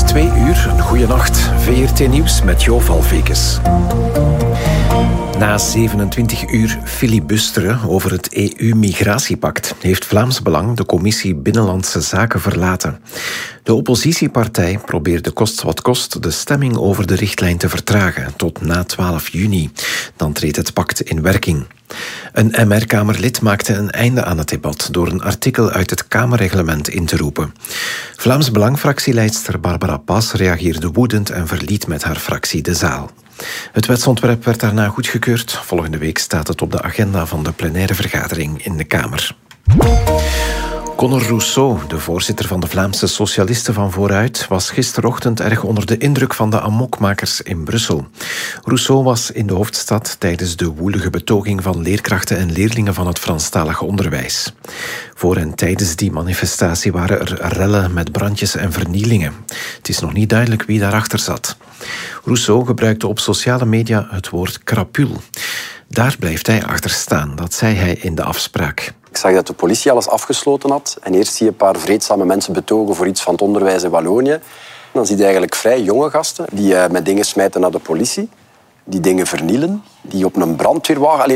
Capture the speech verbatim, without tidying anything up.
twee uur, een goede nacht. V R T Nieuws met Jo Valvekes. Na zevenentwintig uur filibusteren over het E U-migratiepact heeft Vlaams Belang de commissie Binnenlandse Zaken verlaten. De oppositiepartij probeerde kost wat kost de stemming over de richtlijn te vertragen tot na twaalf juni. Dan treedt het pact in werking. Een M R-kamerlid maakte een einde aan het debat door een artikel uit het Kamerreglement in te roepen. Vlaams Belang-fractieleidster Barbara Pas reageerde woedend en verliet met haar fractie de zaal. Het wetsontwerp werd daarna goedgekeurd. Volgende week staat het op de agenda van de plenaire vergadering in de Kamer. Conor Rousseau, de voorzitter van de Vlaamse Socialisten van Vooruit, was gisterochtend erg onder de indruk van de amokmakers in Brussel. Rousseau was in de hoofdstad tijdens de woelige betoging van leerkrachten en leerlingen van het Franstalige onderwijs. Voor en tijdens die manifestatie waren er rellen met brandjes en vernielingen. Het is nog niet duidelijk wie daarachter zat. Rousseau gebruikte op sociale media het woord krapul. Daar blijft hij achter staan, dat zei hij in de afspraak. Ik zag dat de politie alles afgesloten had. En eerst zie je een paar vreedzame mensen betogen voor iets van het onderwijs in Wallonië. Dan zie je eigenlijk vrij jonge gasten die met dingen smijten naar de politie. Die dingen vernielen. Die op een brandweerwagen...